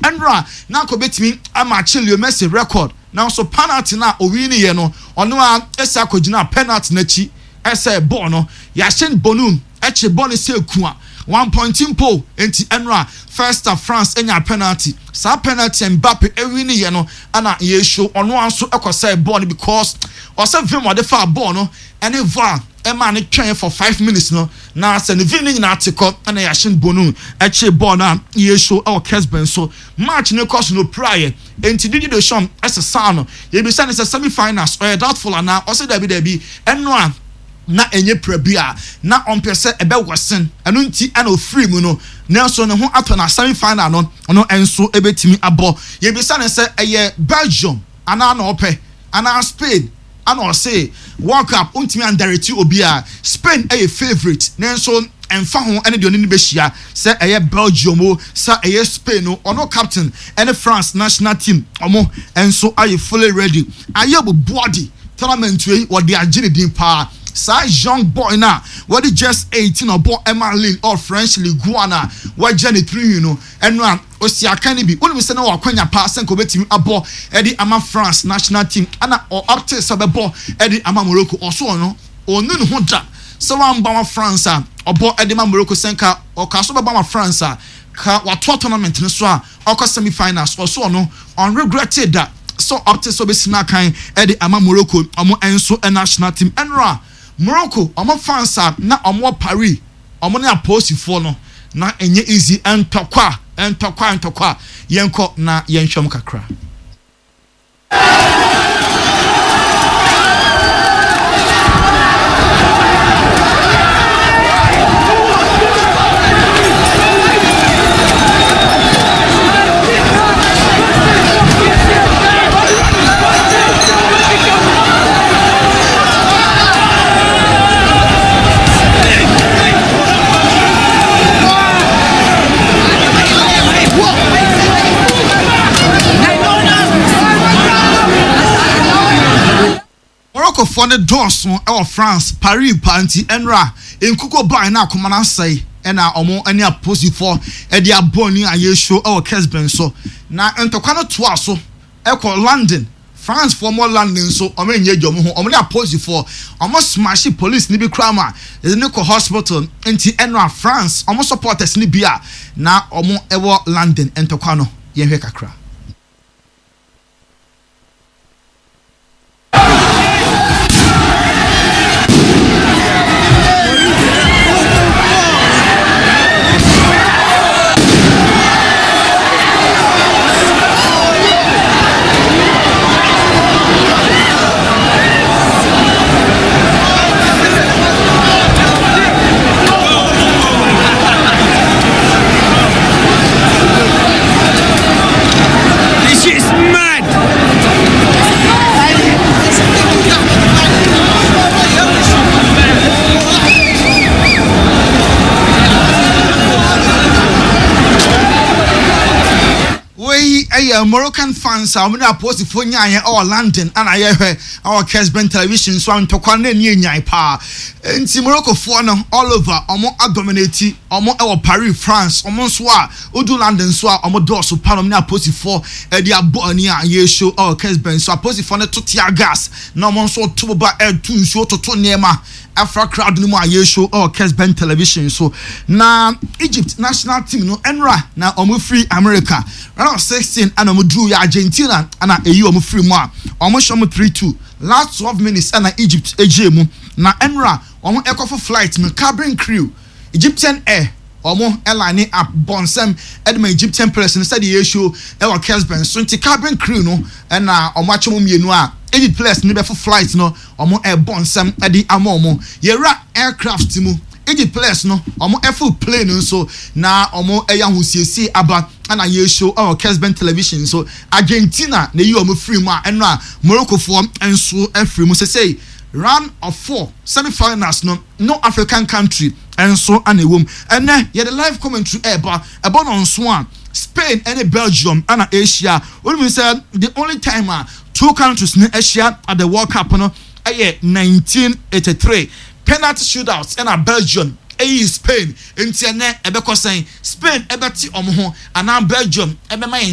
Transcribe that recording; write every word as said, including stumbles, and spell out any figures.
Enra na ko betimi ama Lionel Messi record now so penalty na o win ye no ono a esa akogina penalty na chi esa ball no ya shin bonum eche ball se ku a one point impo enti Enra first of France enya penalty sa penalty Mbappe e win ye no ana ye show ono anso ekose ball because o se vim wo de fa ball no ene va e man twen for five minutes no na se ne vini na atiko ana ya shin bonu eche ball na ye show e Kesben so match ne course no prior enti didi de shom ese sano ye bi say se semi finals or doubtful na o se da bi da bi enno na enye prebia na ompese ebe wosen eno nti ana ofree mu no Nelson ne ho ato na semi final no ono enso ebetimi abo ye bi say se eye Belgium ana na ope ana Spain ana say World Cup untimi andareti obia Spain eye favorite nenso emfa ho ene de oni ni behia say eye Belgium o say eye Spain o ono captain ene France national team omo enso aye fully ready aye body tournament we what they agile din pa sa young boy na what just eighteen or boy Emmaline or French Ligue one what Jenny three you know and one osia kan bi wonu se na wakwanya pa sen ko betimi abo edi ama France national team ana or up to sabebo edi ama Morocco oso no onu ne ho da so wan ba France a obo edi ma Morocco senka o ka so ba ma France a ka wato tournament ne so a okọ semi finals oso no unregretted that so up to so be sina kan edi ama Morocco omo enso national team enra Morocco omo fans na omo Paris omo ne aposifo no na enye easy entokwa entokwa entokwa yenko na yenhwem kakra for the doors on France Paris party enra enkuko buy na akoma na say ena omo ani aposi for e dia boni aye show e Kesben so na entokwa no to aso e ko London France for more London so omo enye djom ho omo na aposi for omo smash police ni bi krama e ne ko hospital enti enra France omo supporters ni bia na omo e wo London entokwa no ye hwe kakra Moroccan fans are many opposed for Nyanya or London and I hear our Kesben television so I'm talking near Nyai pa in Morocco for no all over omo dominate omo our Paris France omo soa udu London soa omo dosu panom na opposed for e dia bonia ye show our Kesben so opposed for no to tear gas no omo so to ba e tu nsuo to to nema Afra crowd no more ye show or Kesben television so na Egypt national team no enra na omo free America round sixteen and omo drew ya Argentina and a you omo free mo omo show mo three two last twelve minutes and Egypt ejemu na enra omo echo for flight no cabin crew Egyptian Air omo airline up bonsem edma Egyptian person said the issue e wa Kesben so nti cabin crew no and na omo achomo mienu a Egypt players ni be for flight no omo e bonsem edi amomo yera aircraft mu Egypt players no omo e full plane so na omo e ya husiesie aba ana ye show our Kesben television so Argentina na yi omo free mu a eno a Morocco for enso e free mu say say round of four semi-finals no no African country enso anewom ene ye the live commentary eba eba no nso a Spain and Belgium and Asia what we said the only time uh, two countries in Asia at the World Cup no eh nineteen eighty-three penalty shootouts and Belgium eh Spain enti ene ebe ko sen Spain ebe ti omo ho and Belgium ebe ma